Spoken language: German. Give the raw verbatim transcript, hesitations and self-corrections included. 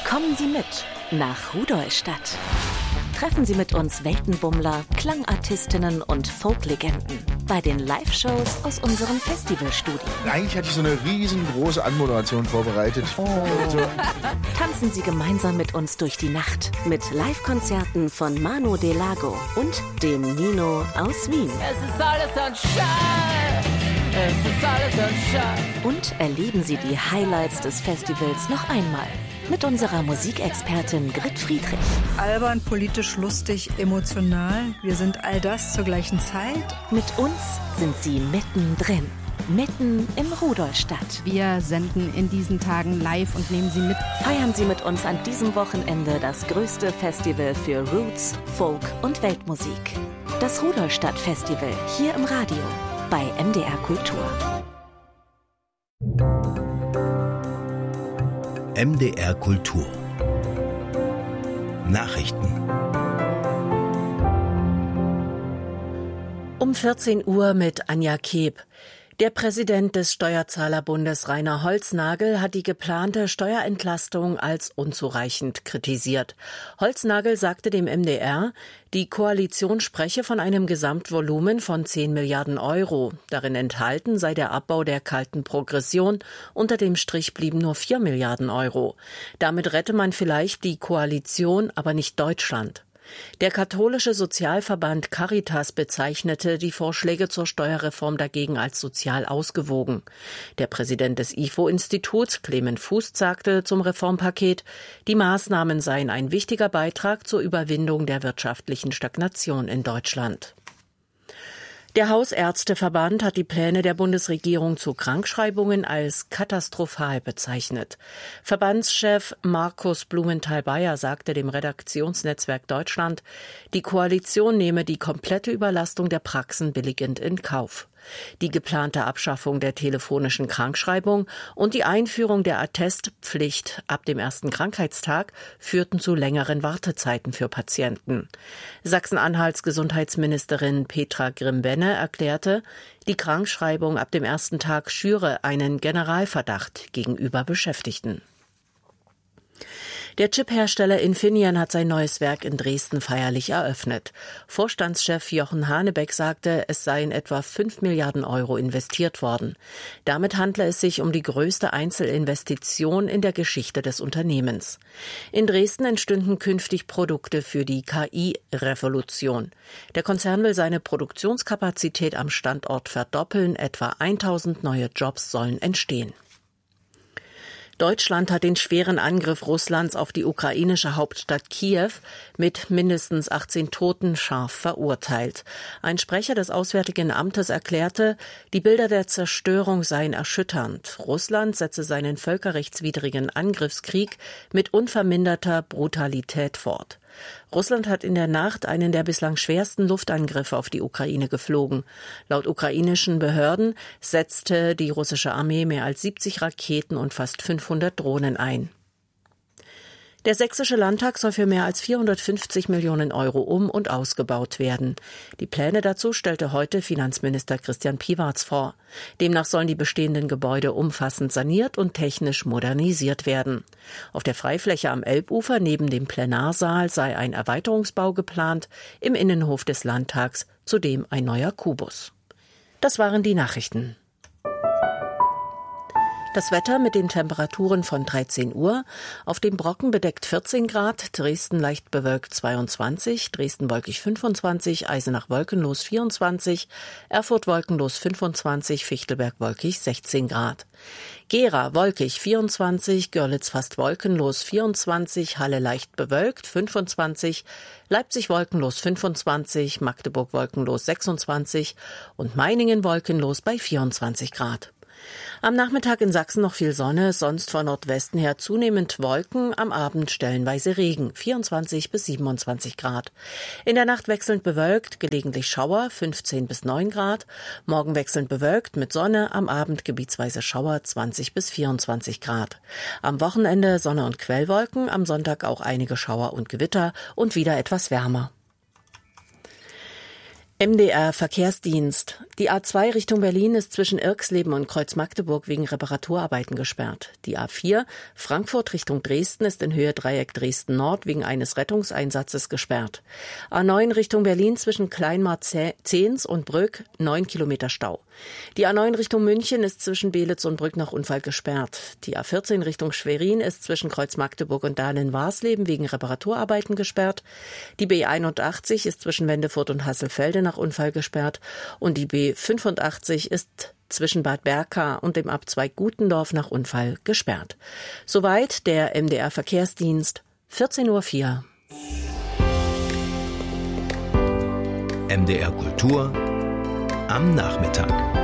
Kommen Sie mit nach Rudolstadt. Treffen Sie mit uns Weltenbummler, Klangartistinnen und Folklegenden bei den Live-Shows aus unseren Festivalstudien. Eigentlich hatte ich so eine riesengroße Anmoderation vorbereitet. Oh. Also. Tanzen Sie gemeinsam mit uns durch die Nacht mit Live-Konzerten von Manu de Lago und dem Nino aus Wien. Es ist alles Sonnenschein. Es ist alles Sonnenschein. Und erleben Sie die Highlights des Festivals noch einmal mit unserer Musikexpertin Grit Friedrich. Albern, politisch, lustig, emotional. Wir sind all das zur gleichen Zeit. Mit uns sind Sie mittendrin. Mitten im Rudolstadt. Wir senden in diesen Tagen live und nehmen Sie mit. Feiern Sie mit uns an diesem Wochenende das größte Festival für Roots, Folk und Weltmusik. Das Rudolstadt Festival hier im Radio bei M D R Kultur. M D R Kultur Nachrichten. Um vierzehn Uhr mit Anja Keeb. Der Präsident des Steuerzahlerbundes Rainer Holznagel hat die geplante Steuerentlastung als unzureichend kritisiert. Holznagel sagte dem M D R, die Koalition spreche von einem Gesamtvolumen von zehn Milliarden Euro. Darin enthalten sei der Abbau der kalten Progression. Unter dem Strich blieben nur vier Milliarden Euro. Damit rette man vielleicht die Koalition, aber nicht Deutschland. Der katholische Sozialverband Caritas bezeichnete die Vorschläge zur Steuerreform dagegen als sozial ausgewogen. Der Präsident des I F O-Instituts, Clement Fuß, sagte zum Reformpaket, die Maßnahmen seien ein wichtiger Beitrag zur Überwindung der wirtschaftlichen Stagnation in Deutschland. Der Hausärzteverband hat die Pläne der Bundesregierung zu Krankschreibungen als katastrophal bezeichnet. Verbandschef Markus Blumenthal-Beyer sagte dem Redaktionsnetzwerk Deutschland, die Koalition nehme die komplette Überlastung der Praxen billigend in Kauf. Die geplante Abschaffung der telefonischen Krankschreibung und die Einführung der Attestpflicht ab dem ersten Krankheitstag führten zu längeren Wartezeiten für Patienten. Sachsen-Anhalts Gesundheitsministerin Petra Grimm-Benne erklärte, die Krankschreibung ab dem ersten Tag schüre einen Generalverdacht gegenüber Beschäftigten. Der Chiphersteller Infineon hat sein neues Werk in Dresden feierlich eröffnet. Vorstandschef Jochen Hanebeck sagte, es seien etwa fünf Milliarden Euro investiert worden. Damit handle es sich um die größte Einzelinvestition in der Geschichte des Unternehmens. In Dresden entstünden künftig Produkte für die K I-Revolution. Der Konzern will seine Produktionskapazität am Standort verdoppeln, etwa tausend neue Jobs sollen entstehen. Deutschland hat den schweren Angriff Russlands auf die ukrainische Hauptstadt Kiew mit mindestens achtzehn Toten scharf verurteilt. Ein Sprecher des Auswärtigen Amtes erklärte, die Bilder der Zerstörung seien erschütternd. Russland setze seinen völkerrechtswidrigen Angriffskrieg mit unverminderter Brutalität fort. Russland hat in der Nacht einen der bislang schwersten Luftangriffe auf die Ukraine geflogen. Laut ukrainischen Behörden setzte die russische Armee mehr als siebzig Raketen und fast fünfhundert Drohnen ein. Der Sächsische Landtag soll für mehr als vierhundertfünfzig Millionen Euro um- und ausgebaut werden. Die Pläne dazu stellte heute Finanzminister Christian Piwarz vor. Demnach sollen die bestehenden Gebäude umfassend saniert und technisch modernisiert werden. Auf der Freifläche am Elbufer neben dem Plenarsaal sei ein Erweiterungsbau geplant, im Innenhof des Landtags zudem ein neuer Kubus. Das waren die Nachrichten. Das Wetter mit den Temperaturen von dreizehn Uhr. Auf dem Brocken bedeckt vierzehn Grad, Dresden leicht bewölkt zweiundzwanzig, Dresden wolkig fünfundzwanzig, Eisenach wolkenlos vierundzwanzig, Erfurt wolkenlos fünfundzwanzig, Fichtelberg wolkig sechzehn Grad. Gera wolkig vierundzwanzig, Görlitz fast wolkenlos vierundzwanzig, Halle leicht bewölkt fünfundzwanzig, Leipzig wolkenlos fünfundzwanzig, Magdeburg wolkenlos sechsundzwanzig und Meiningen wolkenlos bei vierundzwanzig Grad. Am Nachmittag in Sachsen noch viel Sonne, sonst von Nordwesten her zunehmend Wolken, am Abend stellenweise Regen, vierundzwanzig bis siebenundzwanzig Grad. In der Nacht wechselnd bewölkt, gelegentlich Schauer, fünfzehn bis neun Grad. Morgen wechselnd bewölkt mit Sonne, am Abend gebietsweise Schauer, zwanzig bis vierundzwanzig Grad. Am Wochenende Sonne und Quellwolken, am Sonntag auch einige Schauer und Gewitter und wieder etwas wärmer. M D R Verkehrsdienst. Die A zwei Richtung Berlin ist zwischen Irxleben und Kreuz-Magdeburg wegen Reparaturarbeiten gesperrt. Die A vier Frankfurt Richtung Dresden ist in Höhe Dreieck Dresden Nord wegen eines Rettungseinsatzes gesperrt. A neun Richtung Berlin zwischen Kleinmar-Zehns und Brück neun Kilometer Stau. Die A neun Richtung München ist zwischen Belitz und Brück nach Unfall gesperrt. Die A vierzehn Richtung Schwerin ist zwischen Kreuz-Magdeburg und Dahlem-Warsleben wegen Reparaturarbeiten gesperrt. Die B einundachtzig ist zwischen Wendefurt und Hasselfelde nach Unfall gesperrt und die B fünfundachtzig ist zwischen Bad Berka und dem Abzweig Gutendorf nach Unfall gesperrt. Soweit der M D R Verkehrsdienst, vierzehn Uhr vier. M D R Kultur am Nachmittag.